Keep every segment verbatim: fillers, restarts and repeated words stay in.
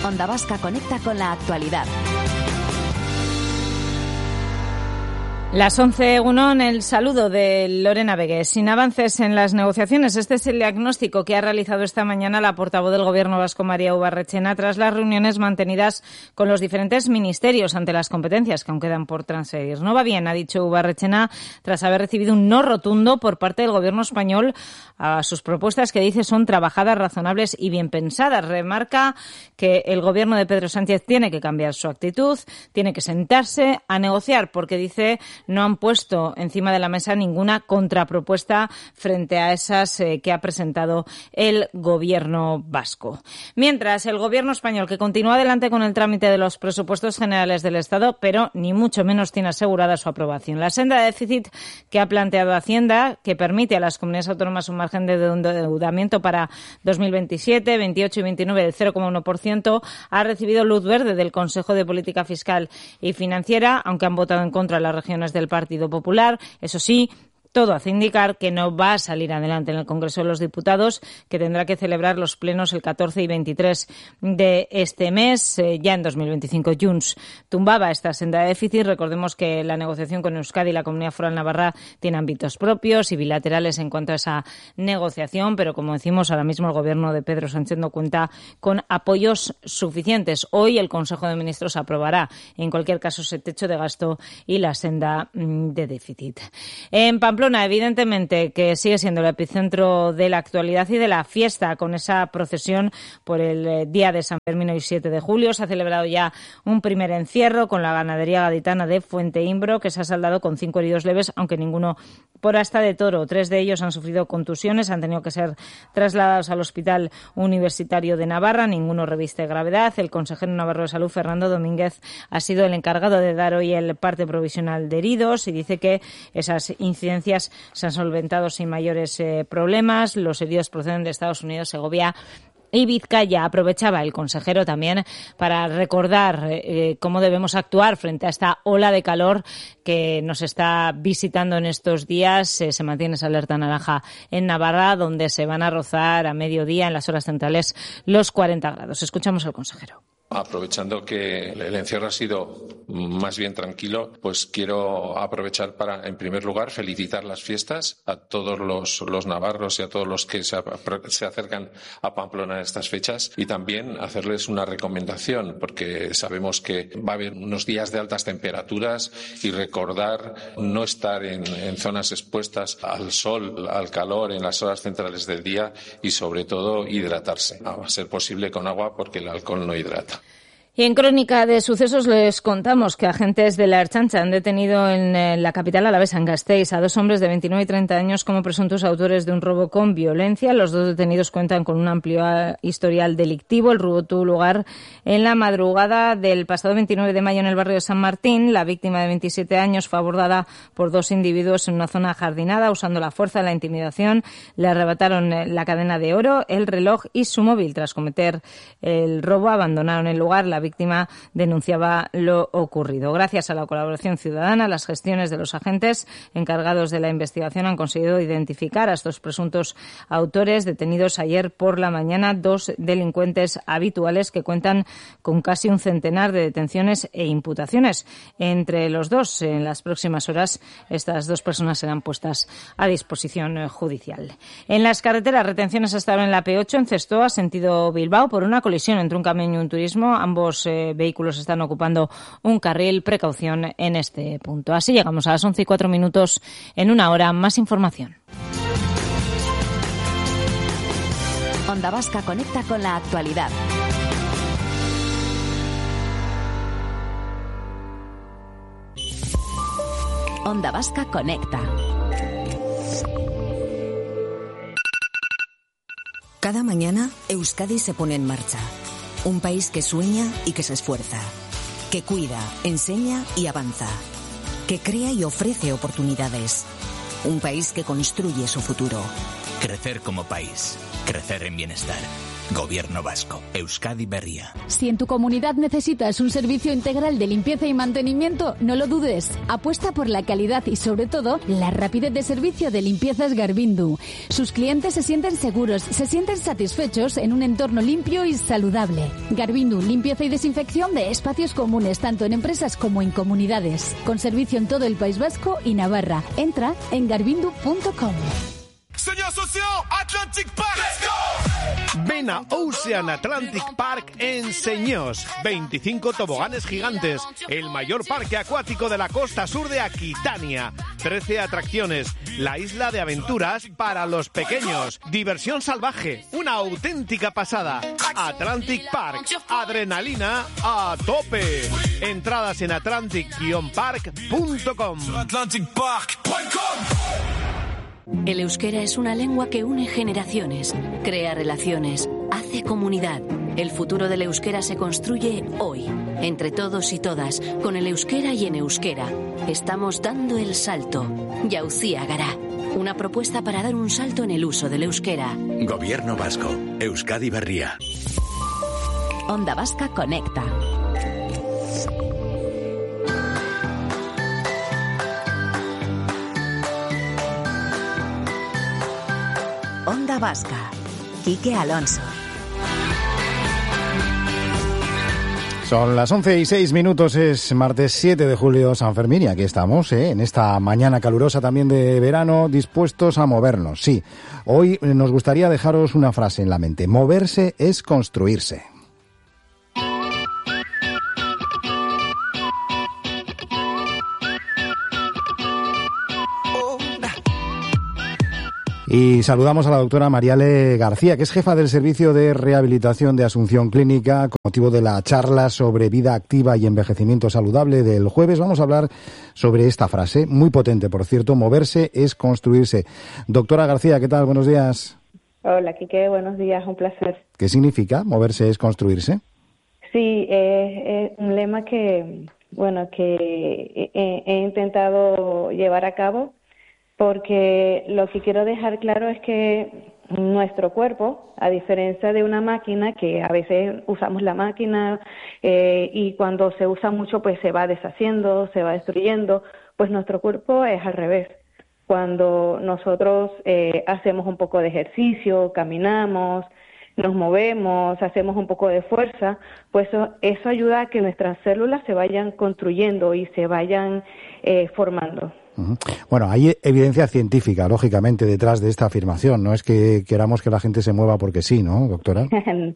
Onda Vasca conecta con la actualidad. Las once, Egunon, el saludo de Lorena Vegués. Sin avances en las negociaciones, este es el diagnóstico que ha realizado esta mañana la portavoz del Gobierno vasco, María Ubarretxena, tras las reuniones mantenidas con los diferentes ministerios ante las competencias que aún quedan por transferir. No va bien, ha dicho Ubarretxena, tras haber recibido un no rotundo por parte del Gobierno español a sus propuestas que dice son trabajadas, razonables y bien pensadas. Remarca que el Gobierno de Pedro Sánchez tiene que cambiar su actitud, tiene que sentarse a negociar, porque dice no han puesto encima de la mesa ninguna contrapropuesta frente a esas eh, que ha presentado el Gobierno vasco. Mientras, el Gobierno español, que continúa adelante con el trámite de los presupuestos generales del Estado, pero ni mucho menos tiene asegurada su aprobación. La senda de déficit que ha planteado Hacienda, que permite a las comunidades autónomas un margen de endeudamiento para dos mil veintisiete, veintiocho y veintinueve del cero coma uno por ciento, ha recibido luz verde del Consejo de Política Fiscal y Financiera, aunque han votado en contra las regiones del Partido Popular. Eso sí, todo hace indicar que no va a salir adelante en el Congreso de los Diputados, que tendrá que celebrar los plenos el catorce y veintitrés de este mes. Eh, ya en dos mil veinticinco, Junts tumbaba esta senda de déficit. Recordemos que la negociación con Euskadi y la Comunidad Foral Navarra tiene ámbitos propios y bilaterales en cuanto a esa negociación, pero como decimos, ahora mismo el Gobierno de Pedro Sánchez no cuenta con apoyos suficientes. Hoy el Consejo de Ministros aprobará, en cualquier caso, ese techo de gasto y la senda de déficit. En Pamplona, evidentemente, que sigue siendo el epicentro de la actualidad y de la fiesta, con esa procesión por el día de San Fermín, hoy siete de julio. Se ha celebrado ya un primer encierro con la ganadería gaditana de Fuenteimbro, que se ha saldado con cinco heridos leves, aunque ninguno por asta de toro. Tres de ellos han sufrido contusiones, han tenido que ser trasladados al Hospital Universitario de Navarra. Ninguno reviste gravedad. El consejero navarro de Salud, Fernando Domínguez, ha sido el encargado de dar hoy el parte provisional de heridos y dice que esas incidencias se han solventado sin mayores eh, problemas. Los heridos proceden de Estados Unidos, Segovia y Vizcaya. Aprovechaba el consejero también para recordar eh, cómo debemos actuar frente a esta ola de calor que nos está visitando en estos días. Eh, se mantiene esa alerta naranja en Navarra, donde se van a rozar a mediodía, en las horas centrales, los cuarenta grados. Escuchamos al consejero. Aprovechando que el encierro ha sido más bien tranquilo, pues quiero aprovechar para, en primer lugar, felicitar las fiestas a todos los, los navarros y a todos los que se, se acercan a Pamplona en estas fechas, y también hacerles una recomendación, porque sabemos que va a haber unos días de altas temperaturas, y recordar no estar en, en zonas expuestas al sol, al calor en las horas centrales del día, y sobre todo hidratarse, a ser posible con agua, porque el alcohol no hidrata. Y en Crónica de Sucesos les contamos que agentes de la Ertzaintza han detenido en la capital alavesa, en Gasteiz, a dos hombres de veintinueve y treinta años como presuntos autores de un robo con violencia. Los dos detenidos cuentan con un amplio historial delictivo. El robo tuvo lugar en la madrugada del pasado veintinueve de mayo en el barrio de San Martín. La víctima, de veintisiete años, fue abordada por dos individuos en una zona ajardinada. Usando la fuerza, la intimidación, le arrebataron la cadena de oro, el reloj y su móvil. Tras cometer el robo, abandonaron el lugar. La víctima denunciaba lo ocurrido. Gracias a la colaboración ciudadana, las gestiones de los agentes encargados de la investigación han conseguido identificar a estos presuntos autores, detenidos ayer por la mañana, dos delincuentes habituales que cuentan con casi un centenar de detenciones e imputaciones. Entre los dos, en las próximas horas, estas dos personas serán puestas a disposición judicial. En las carreteras, retenciones hasta ahora en la P ocho, en Cestoa, sentido Bilbao, por una colisión entre un camión y un turismo. Ambos eh, vehículos están ocupando un carril. Precaución en este punto. Así llegamos a las once y cuatro minutos. En una hora, más información. Onda Vasca conecta con la actualidad. Onda Vasca conecta. Cada mañana, Euskadi se pone en marcha. Un país que sueña y que se esfuerza. Que cuida, enseña y avanza. Que crea y ofrece oportunidades. Un país que construye su futuro. Crecer como país. Crecer en bienestar. Gobierno vasco, Euskadi Berria. Si en tu comunidad necesitas un servicio integral de limpieza y mantenimiento, no lo dudes. Apuesta por la calidad y, sobre todo, la rapidez de servicio de Limpiezas Garbindu. Sus clientes se sienten seguros, se sienten satisfechos en un entorno limpio y saludable. Garbindu, limpieza y desinfección de espacios comunes, tanto en empresas como en comunidades. Con servicio en todo el País Vasco y Navarra. Entra en garbindu punto com. Señor socio, Atlantic Park. Let's go. Ven a Ocean Atlantic Park en Señós. veinticinco toboganes gigantes. El mayor parque acuático de la costa sur de Aquitania. trece atracciones. La isla de aventuras para los pequeños. Diversión salvaje. Una auténtica pasada. Atlantic Park. Adrenalina a tope. Entradas en atlantic park punto com. atlantic park punto com. El euskera es una lengua que une generaciones, crea relaciones, hace comunidad. El futuro del euskera se construye hoy, entre todos y todas, con el euskera y en euskera. Estamos dando el salto. Jauzia Gara. Una propuesta para dar un salto en el uso del euskera. Gobierno vasco, Euskadi Berria. Onda Vasca conecta. Onda Vasca, Quique Alonso. Son las once y seis minutos, es martes siete de julio, San Fermín, y aquí estamos, ¿eh? En esta mañana calurosa también de verano, dispuestos a movernos. Sí, hoy nos gustaría dejaros una frase en la mente: moverse es construirse. Y saludamos a la doctora Mariale García, que es jefa del Servicio de Rehabilitación de Asunción Clínica. Con motivo de la charla sobre vida activa y envejecimiento saludable del jueves, vamos a hablar sobre esta frase, muy potente, por cierto: moverse es construirse. Doctora García, ¿qué tal? Buenos días. Hola, Quique, buenos días, un placer. ¿Qué significa moverse es construirse? Sí, es, es un lema que, bueno, que he, he intentado llevar a cabo, porque lo que quiero dejar claro es que nuestro cuerpo, a diferencia de una máquina, que a veces usamos la máquina eh, y cuando se usa mucho pues se va deshaciendo, se va destruyendo, pues nuestro cuerpo es al revés. Cuando nosotros eh, hacemos un poco de ejercicio, caminamos, nos movemos, hacemos un poco de fuerza, pues eso, eso ayuda a que nuestras células se vayan construyendo y se vayan eh, formando. Bueno, hay evidencia científica, lógicamente, detrás de esta afirmación. No es que queramos que la gente se mueva porque sí, ¿no, doctora?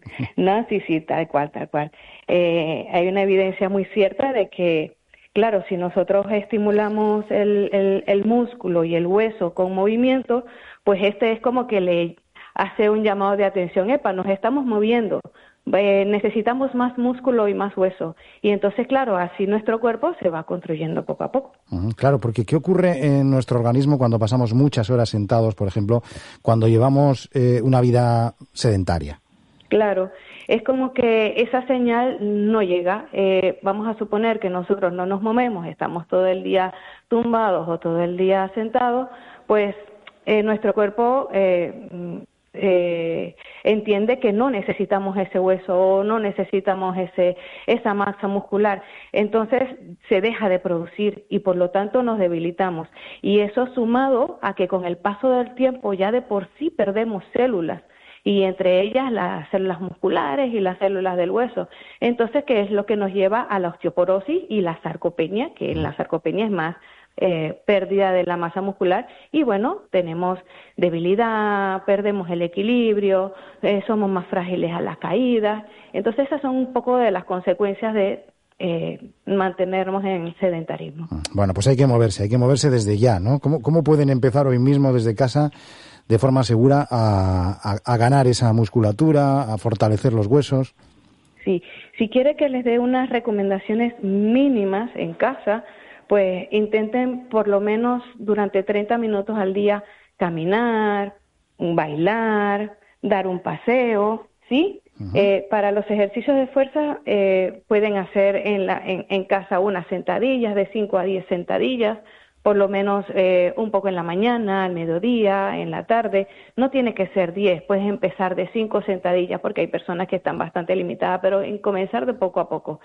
No, sí, sí, tal cual, tal cual. Eh, hay una evidencia muy cierta de que, claro, si nosotros estimulamos el, el, el músculo y el hueso con movimiento, pues este es como que le hace un llamado de atención. Epa, nos estamos moviendo. Eh, necesitamos más músculo y más hueso. Y entonces, claro, así nuestro cuerpo se va construyendo poco a poco. Uh-huh, claro, porque ¿qué ocurre en nuestro organismo cuando pasamos muchas horas sentados, por ejemplo, cuando llevamos eh, una vida sedentaria? Claro, es como que esa señal no llega. Eh, vamos a suponer que nosotros no nos movemos, estamos todo el día tumbados o todo el día sentados, pues eh, nuestro cuerpo Eh, Eh, entiende que no necesitamos ese hueso o no necesitamos ese esa masa muscular, entonces se deja de producir y por lo tanto nos debilitamos, y eso sumado a que con el paso del tiempo ya de por sí perdemos células, y entre ellas las células musculares y las células del hueso. Entonces, ¿qué es lo que nos lleva a la osteoporosis y la sarcopenia? Que en la sarcopenia es más Eh, pérdida de la masa muscular, y bueno, tenemos debilidad, perdemos el equilibrio, eh, somos más frágiles a las caídas. Entonces esas son un poco de las consecuencias de eh, mantenernos en sedentarismo. Bueno, pues hay que moverse, hay que moverse desde ya, ¿no? ¿Cómo, cómo pueden empezar hoy mismo desde casa de forma segura a, a, a ganar esa musculatura, a fortalecer los huesos? Sí, si quiere que les dé unas recomendaciones mínimas en casa, pues intenten por lo menos durante treinta minutos al día caminar, bailar, dar un paseo, ¿sí? Uh-huh. Eh, para los ejercicios de fuerza eh, pueden hacer en, la, en, en casa unas sentadillas, de cinco a diez sentadillas, por lo menos eh, un poco en la mañana, al mediodía, en la tarde. No tiene que ser diez, puedes empezar de cinco sentadillas porque hay personas que están bastante limitadas, pero en comenzar de poco a poco.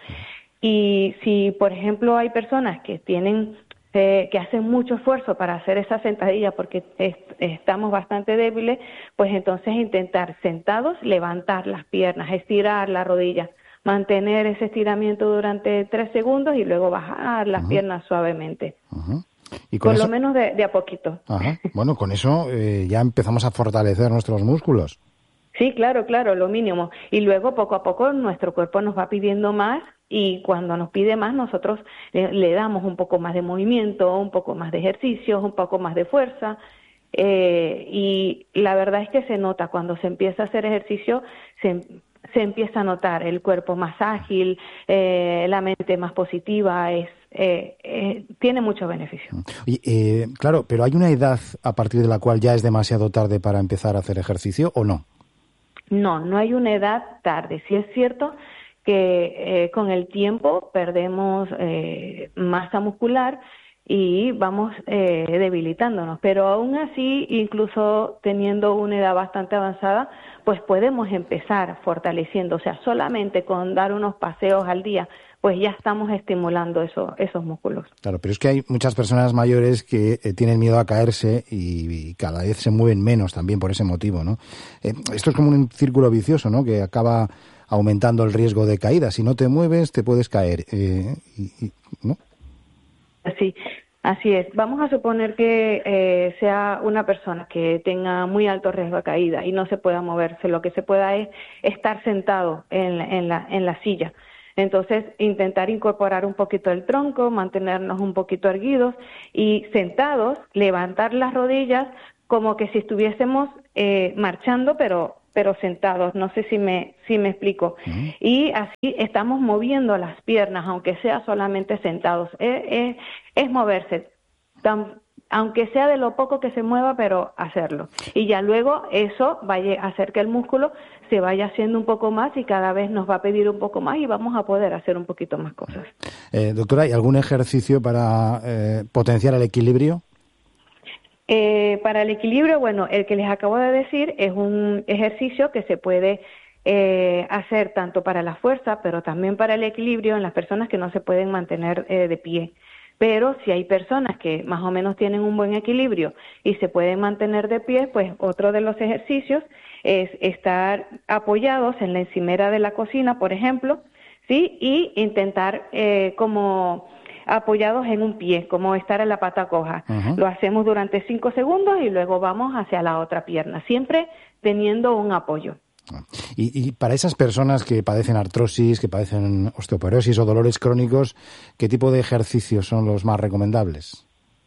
Y si, por ejemplo, hay personas que tienen eh, que hacen mucho esfuerzo para hacer esa sentadilla porque est estamos bastante débiles, pues entonces intentar sentados, levantar las piernas, estirar la rodilla, mantener ese estiramiento durante tres segundos y luego bajar las uh-huh. piernas suavemente. Uh-huh. ¿Y con Por eso? lo menos de, de a poquito. Ajá. Bueno, con eso eh, ya empezamos a fortalecer nuestros músculos. Sí, claro, claro, lo mínimo. Y luego poco a poco nuestro cuerpo nos va pidiendo más y cuando nos pide más nosotros le, le damos un poco más de movimiento, un poco más de ejercicios, un poco más de fuerza. Eh, y la verdad es que se nota cuando se empieza a hacer ejercicio, se, se empieza a notar el cuerpo más ágil, eh, la mente más positiva, es Eh, eh, tiene mucho beneficio. Y, eh, claro, pero ¿hay una edad a partir de la cual ya es demasiado tarde para empezar a hacer ejercicio o no? No, no hay una edad tarde. Sí es cierto que eh, con el tiempo perdemos eh, masa muscular y vamos eh, debilitándonos, pero aún así, incluso teniendo una edad bastante avanzada, pues podemos empezar fortaleciendo, o sea, solamente con dar unos paseos al día, pues ya estamos estimulando eso, esos músculos. Claro, pero es que hay muchas personas mayores que eh, tienen miedo a caerse y, y cada vez se mueven menos también por ese motivo, ¿no? Eh, esto es como un círculo vicioso, ¿no? Que acaba aumentando el riesgo de caída. Si no te mueves, te puedes caer, eh, y, y, ¿no? Sí, así es. Vamos a suponer que eh, sea una persona que tenga muy alto riesgo de caída y no se pueda moverse. Lo que se pueda es estar sentado en la, en la, en la silla. Entonces, intentar incorporar un poquito el tronco, mantenernos un poquito erguidos y sentados, levantar las rodillas como que si estuviésemos eh, marchando, pero pero sentados. No sé si me si me explico. Uh-huh. Y así estamos moviendo las piernas, aunque sea solamente sentados. Es, es, es moverse, tan, aunque sea de lo poco que se mueva, pero hacerlo. Y ya luego eso va a hacer que el músculo se vaya haciendo un poco más y cada vez nos va a pedir un poco más y vamos a poder hacer un poquito más cosas. Eh, doctora, ¿hay algún ejercicio para eh, potenciar el equilibrio? Eh, para el equilibrio, bueno, el que les acabo de decir es un ejercicio que se puede eh, hacer tanto para la fuerza, pero también para el equilibrio en las personas que no se pueden mantener eh, de pie. Pero si hay personas que más o menos tienen un buen equilibrio y se pueden mantener de pie, pues otro de los ejercicios es estar apoyados en la encimera de la cocina, por ejemplo, ¿sí? Y intentar eh, como apoyados en un pie, como estar en la pata coja. Uh-huh. Lo hacemos durante cinco segundos y luego vamos hacia la otra pierna, siempre teniendo un apoyo. Y, y para esas personas que padecen artrosis, que padecen osteoporosis o dolores crónicos, ¿qué tipo de ejercicios son los más recomendables?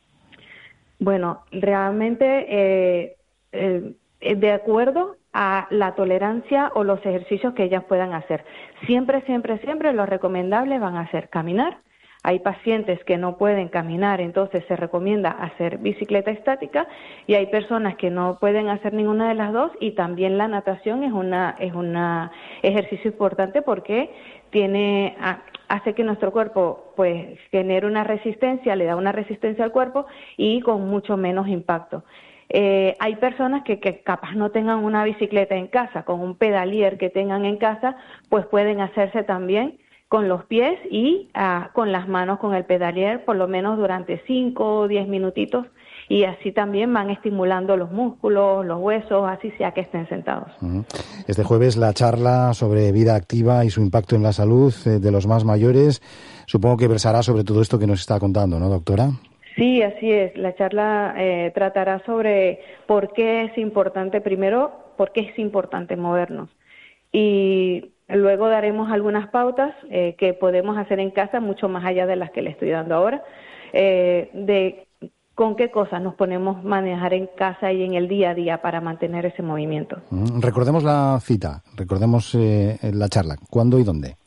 Bueno, realmente eh, eh, de acuerdo a la tolerancia o los ejercicios que ellas puedan hacer. Siempre, siempre, siempre los recomendables van a ser caminar. Hay pacientes que no pueden caminar, entonces se recomienda hacer bicicleta estática y hay personas que no pueden hacer ninguna de las dos y también la natación es una es un ejercicio importante porque tiene hace que nuestro cuerpo pues genere una resistencia, le da una resistencia al cuerpo y con mucho menos impacto. Eh, hay personas que, que capaz no tengan una bicicleta en casa, con un pedalier que tengan en casa, pues pueden hacerse también con los pies y uh, con las manos con el pedalier por lo menos durante cinco o diez minutitos y así también van estimulando los músculos, los huesos, así sea que estén sentados. Este jueves la charla sobre vida activa y su impacto en la salud de los más mayores, supongo que versará sobre todo esto que nos está contando, ¿no, doctora? Sí, así es. La charla eh, tratará sobre por qué es importante, primero, por qué es importante movernos y luego daremos algunas pautas eh, que podemos hacer en casa, mucho más allá de las que le estoy dando ahora, eh, de con qué cosas nos ponemos a manejar en casa y en el día a día para mantener ese movimiento. Mm, recordemos la cita, recordemos eh, la charla. ¿Cuándo y dónde?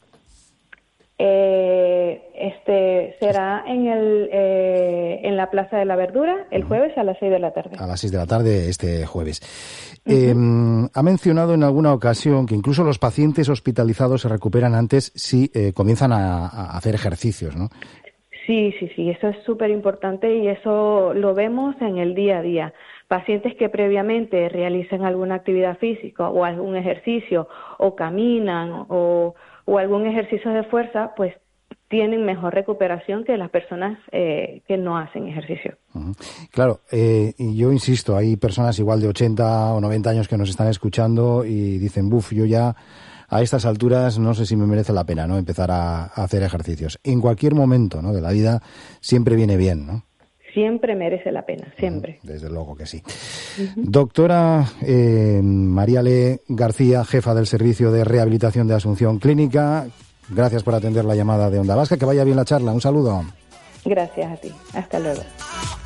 Eh, este será en el eh, en la Plaza de la Verdura el jueves a las seis de la tarde. A las seis de la tarde este jueves. Uh-huh. Eh, ha mencionado en alguna ocasión que incluso los pacientes hospitalizados se recuperan antes si eh, comienzan a, a hacer ejercicios, ¿no? Sí, sí, sí, eso es súper importante y eso lo vemos en el día a día. Pacientes que previamente realicen alguna actividad física o algún ejercicio o caminan o, o algún ejercicio de fuerza, pues tienen mejor recuperación que las personas eh, que no hacen ejercicio. Uh-huh. Claro, eh, y yo insisto, hay personas igual de ochenta o noventa años que nos están escuchando y dicen, buf, yo ya a estas alturas no sé si me merece la pena, ¿no?, empezar a, a hacer ejercicios. En cualquier momento, ¿no?, de la vida siempre viene bien, ¿no? Siempre merece la pena, siempre. Uh-huh. Desde luego que sí. Uh-huh. Doctora eh, Mariale García, jefa del Servicio de Rehabilitación de Asunción Clínica, gracias por atender la llamada de Onda Vasca. Que vaya bien la charla. Un saludo. Gracias a ti. Hasta luego.